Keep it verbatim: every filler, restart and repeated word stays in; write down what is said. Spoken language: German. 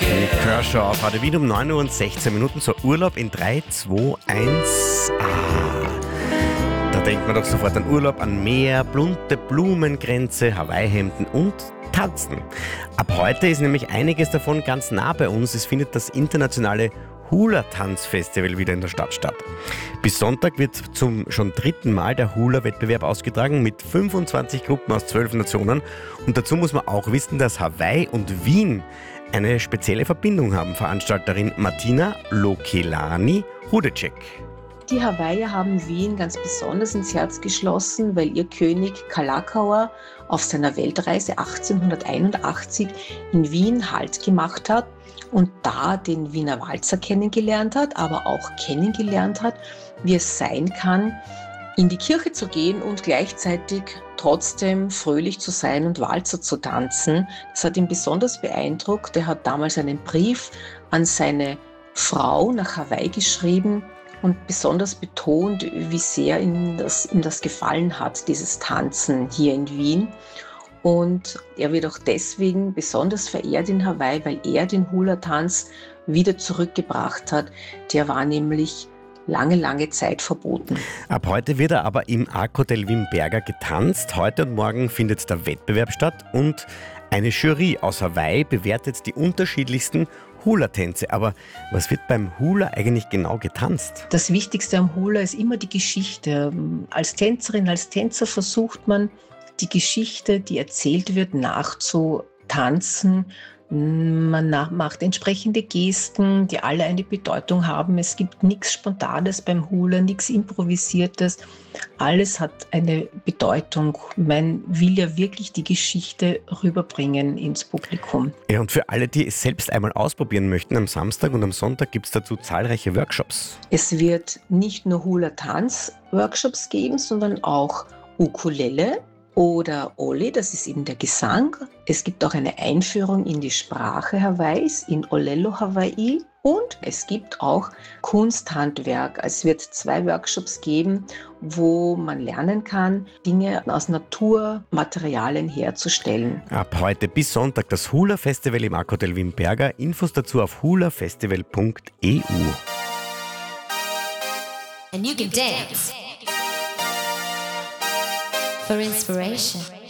Kershaw auf Radio Wien um neun Uhr und sechzehn Minuten zur Urlaub in drei, zwei, eins. Ah, da denkt man doch sofort an Urlaub, an Meer, bunte Blumenkränze, Hawaii-Hemden und Tanzen. Ab heute ist nämlich einiges davon ganz nah bei uns. Es findet das internationale Hula-Tanzfestival wieder in der Stadt statt. Bis Sonntag wird zum schon dritten Mal der Hula-Wettbewerb ausgetragen mit fünfundzwanzig Gruppen aus zwölf Nationen. Und dazu muss man auch wissen, dass Hawaii und Wien eine spezielle Verbindung haben. Veranstalterin Martina Lokelani-Hudecek. Die Hawaiier haben Wien ganz besonders ins Herz geschlossen, weil ihr König Kalakaua auf seiner Weltreise achtzehnhunderteinundachtzig in Wien Halt gemacht hat und da den Wiener Walzer kennengelernt hat, aber auch kennengelernt hat, wie es sein kann, in die Kirche zu gehen und gleichzeitig trotzdem fröhlich zu sein und Walzer zu tanzen. Das hat ihn besonders beeindruckt. Er hat damals einen Brief an seine Frau nach Hawaii geschrieben und besonders betont, wie sehr ihm das, ihm das gefallen hat, dieses Tanzen hier in Wien. Und er wird auch deswegen besonders verehrt in Hawaii, weil er den Hula-Tanz wieder zurückgebracht hat. Der war nämlich lange, lange Zeit verboten. Ab heute wird er aber im Arc-Hotel Wimberger getanzt. Heute und morgen findet der Wettbewerb statt und eine Jury aus Hawaii bewertet die unterschiedlichsten Hula-Tänze. Aber was wird beim Hula eigentlich genau getanzt? Das Wichtigste am Hula ist immer die Geschichte. Als Tänzerin, als Tänzer versucht man, die Geschichte, die erzählt wird, nachzutanzen. Man macht entsprechende Gesten, die alle eine Bedeutung haben. Es gibt nichts Spontanes beim Hula, nichts Improvisiertes. Alles hat eine Bedeutung. Man will ja wirklich die Geschichte rüberbringen ins Publikum. Ja, und für alle, die es selbst einmal ausprobieren möchten, am Samstag und am Sonntag gibt es dazu zahlreiche Workshops. Es wird nicht nur Hula-Tanz-Workshops geben, sondern auch Ukulele oder Oli, das ist eben der Gesang. Es gibt auch eine Einführung in die Sprache Hawaiis, in Olelo Hawaii. Und es gibt auch Kunsthandwerk. Es wird zwei Workshops geben, wo man lernen kann, Dinge aus Naturmaterialien herzustellen. Ab heute bis Sonntag das Hula-Festival im Arc-Hotel Wimberger. Infos dazu auf hulafestival punkt e u. And you can dance for inspiration.